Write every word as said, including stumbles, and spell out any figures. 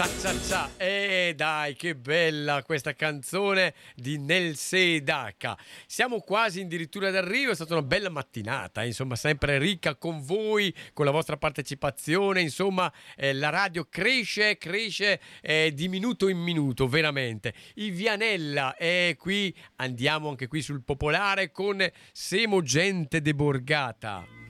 Cia cia cia. Eh dai, che bella questa canzone di Nel Sedaka. Siamo quasi addirittura d'arrivo, è stata una bella mattinata, insomma, sempre ricca con voi, con la vostra partecipazione, insomma, eh, la radio cresce, cresce eh, di minuto in minuto, veramente. Il Vianella è qui, andiamo anche qui sul popolare con Semo gente de Borgata.